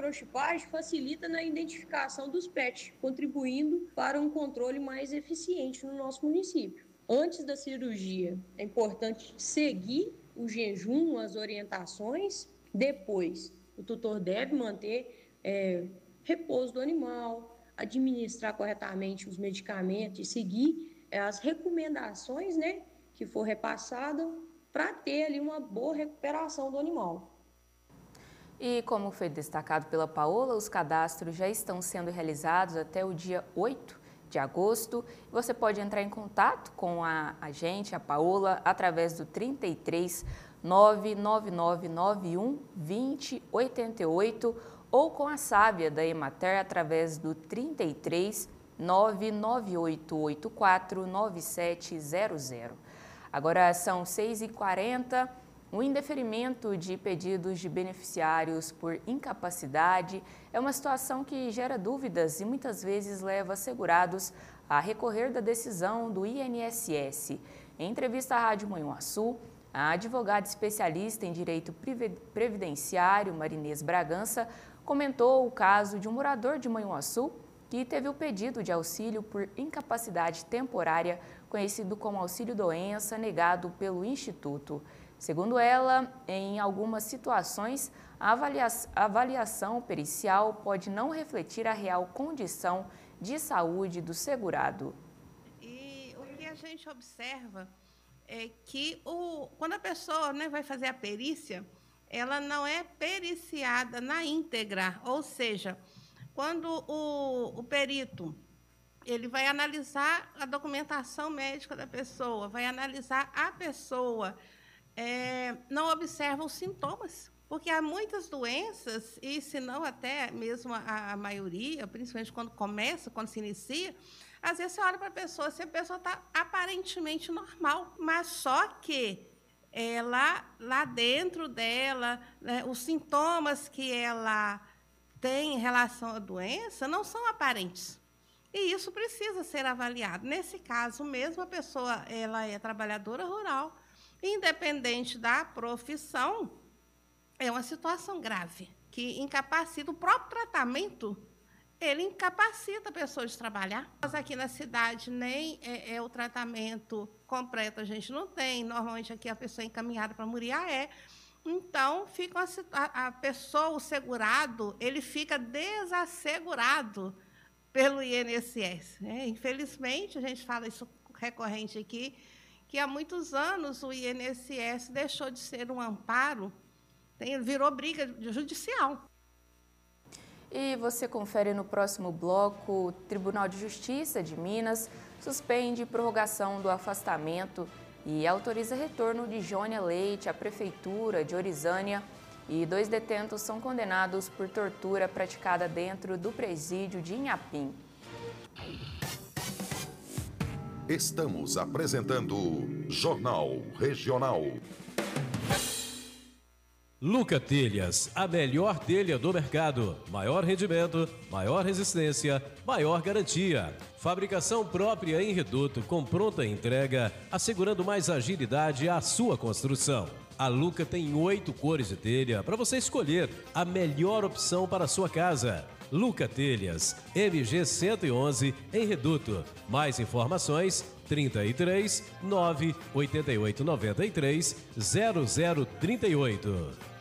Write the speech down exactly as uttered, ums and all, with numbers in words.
microchipagem facilita na identificação dos pets, contribuindo para um controle mais eficiente no nosso município. Antes da cirurgia, é importante seguir o jejum, as orientações. Depois, o tutor deve manter é, repouso do animal, administrar corretamente os medicamentos e seguir é, as recomendações, né, que for repassada para ter ali uma boa recuperação do animal. E como foi destacado pela Paola, os cadastros já estão sendo realizados até o dia oito de agosto. Você pode entrar em contato com a, a gente, a Paola, através do trinta e três, nove nove nove nove um, vinte, oitenta e oito ou com a Sábia da Emater através do trinta e três, nove nove oito oito quatro, nove sete zero zero. Agora são seis e quarenta. O indeferimento de pedidos de beneficiários por incapacidade é uma situação que gera dúvidas e muitas vezes leva segurados a recorrer da decisão do I N S S. Em entrevista à Rádio Manhuaçu, a advogada especialista em direito previdenciário, Marinês Bragança, comentou o caso de um morador de Manhuaçu que teve o pedido de auxílio por incapacidade temporária, conhecido como auxílio-doença, negado pelo Instituto. Segundo ela, em algumas situações, a avaliação pericial pode não refletir a real condição de saúde do segurado. E o que a gente observa é que o, quando a pessoa, né, vai fazer a perícia, ela não é periciada na íntegra, ou seja, quando o, o perito ele vai analisar a documentação médica da pessoa, vai analisar a pessoa, É, não observam os sintomas, porque há muitas doenças, e se não até mesmo a, a maioria, principalmente quando começa, quando se inicia, às vezes você olha para a pessoa, se a pessoa está aparentemente normal, mas só que ela, lá dentro dela, né, os sintomas que ela tem em relação à doença não são aparentes. E isso precisa ser avaliado. Nesse caso mesmo, a pessoa ela é trabalhadora rural, independente da profissão, é uma situação grave, que incapacita o próprio tratamento, ele incapacita a pessoa de trabalhar. Nós aqui na cidade, nem é, é o tratamento completo a gente não tem, normalmente aqui a pessoa é encaminhada para Muriaé, então fica uma, a, a pessoa, o segurado, ele fica desassegurado pelo I N S S. Né? Infelizmente, a gente fala isso recorrente aqui, que há muitos anos o I N S S deixou de ser um amparo, tem, virou briga judicial. E você confere no próximo bloco: o Tribunal de Justiça de Minas suspende prorrogação do afastamento e autoriza retorno de Jônia Leite à Prefeitura de Orizânia, e dois detentos são condenados por tortura praticada dentro do presídio de Inhapim. Estamos apresentando Jornal Regional. Luca Telhas, a melhor telha do mercado. Maior rendimento, maior resistência, maior garantia. Fabricação própria em reduto com pronta entrega, assegurando mais agilidade à sua construção. A Luca tem oito cores de telha para você escolher a melhor opção para a sua casa. Luca Telhas, M G cento e onze, em Reduto. Mais informações, trinta e três, nove oito oito nove três, zero zero trinta e oito.